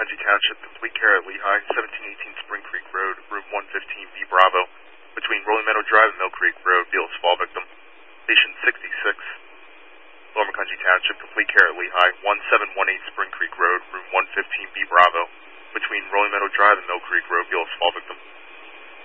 Macungie Township, complete care at Lehigh, 1718 Spring Creek Road, room 115B Bravo, between Rolling Meadow Drive and Mill Creek Road, Beals fall victim. Station 66, Lower Macungie Township, complete care at Lehigh, 1718 Spring Creek Road, room 115B Bravo, between Rolling Meadow Drive and Mill Creek Road, Beals fall victim.